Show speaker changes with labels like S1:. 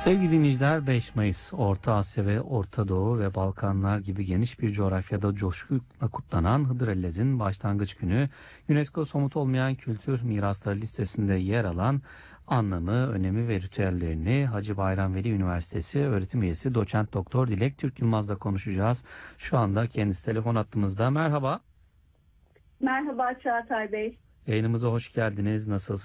S1: Sevgili dinleyiciler, 5 Mayıs Orta Asya ve Orta Doğu ve Balkanlar gibi geniş bir coğrafyada coşkuyla kutlanan Hıdır Ellez'in başlangıç günü. UNESCO somut olmayan kültür mirasları listesinde yer alan anlamı, önemi ve ritüellerini Hacı Bayram Veli Üniversitesi öğretim üyesi doçent doktor Dilek Türk Yılmaz'la konuşacağız. Şu anda kendisi telefon hattımızda. Merhaba.
S2: Merhaba Çağatay Bey.
S1: Yayınımıza hoş geldiniz. Nasılsınız?